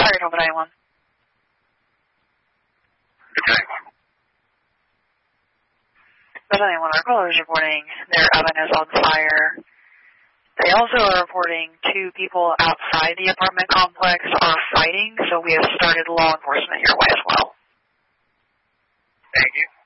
Fire Department 91. Okay. Battalion 1, our caller is reporting their oven is on fire. They also are reporting 2 people outside the apartment complex are fighting, so we have started law enforcement your way as well. Thank you.